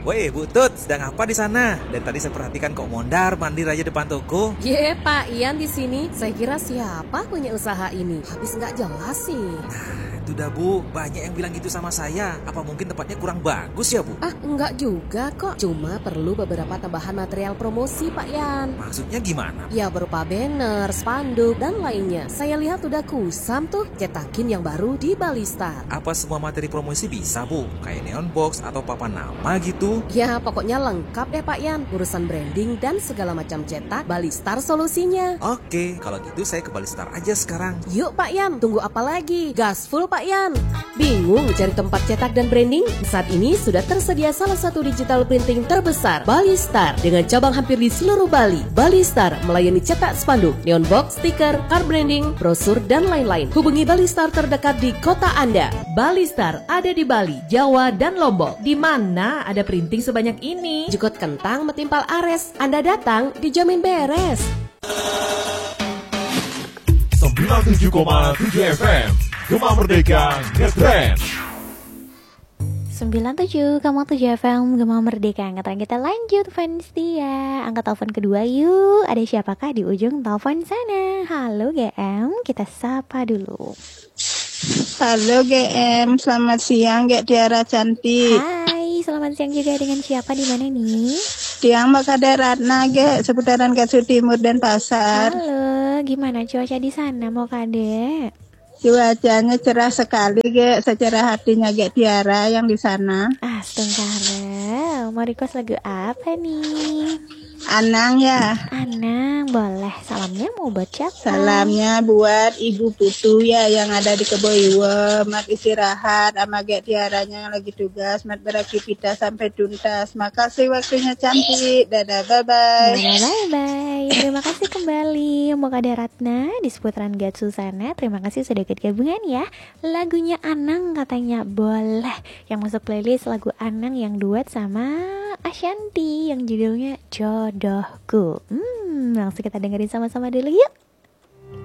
Woi, Bu Tut, sedang apa di sana? Dan tadi saya perhatikan kok mondar mandir aja depan toko. Ye, Pak Ian di sini. Saya kira siapa punya usaha ini? Habis nggak jelas sih. Itu dah Bu, banyak yang bilang gitu sama saya. Apa mungkin tempatnya kurang bagus ya Bu? Enggak juga kok. Cuma perlu beberapa tambahan material promosi, Pak Ian. Maksudnya gimana? Ya berupa banner, spanduk, dan lainnya. Saya lihat udah kusam tuh cetakin yang baru di Balistar. Apa semua materi promosi bisa Bu? Kayak neon box atau papan nama gitu? Ya pokoknya lengkap deh Pak Ian. Urusan branding dan segala macam cetak, Balistar solusinya. Oke, kalau gitu saya ke Balistar aja sekarang. Yuk Pak Ian, tunggu apa lagi? Gaspol Pak Ian. Bingung cari tempat cetak dan branding? Saat ini sudah tersedia salah satu digital printing terbesar, Balistar, dengan cabang hampir di seluruh Bali. Balistar melayani cetak spanduk, neon box, stiker, card branding, brosur, dan lain-lain. Hubungi Balistar terdekat di kota Anda. Balistar ada di Bali, Jawa, dan Lombok. Di mana ada printing sebanyak ini? Jukut kentang metimpal ares. Anda datang dijamin beres. 97,7 FM Gema Merdeka Ngetrend 97,7 FM Gema Merdeka. Angkatan kita lanjut fans dia. Angkat telepon kedua yuk. Ada siapakah di ujung telepon sana? Halo GM, kita sapa dulu. Halo GM, selamat siang Gek Tiara cantik. Hai, selamat siang juga. Dengan siapa di mana nih? Tiang Makade Ratna Gek, seputaran Katsu Timur dan Pasar. Halo, gimana cuaca di sana mau Kade? Cuacanya cerah sekali Gek, secerah hatinya Gek Tiara yang di sana. Astagfirullah, mau request lagu apa nih? Anang ya. Anang, boleh. Salamnya mau buat siapa? Salamnya buat Ibu Putu ya yang ada di Keboiwe. Mat istirahat sama Gek Tiaranya yang lagi tugas. Mat beraktivitas sampai tuntas. Makasih waktunya cantik. Dadah, bye-bye. Bye-bye. Terima kasih kembali Mokade Ratna di seputaran Gatsu sana. Terima kasih sudah ikut gabungan ya. Lagunya Anang katanya boleh. Yang masuk playlist lagu Anang yang duet sama Ashanti yang judulnya Jodohku. Langsung kita dengerin sama-sama dulu yuk.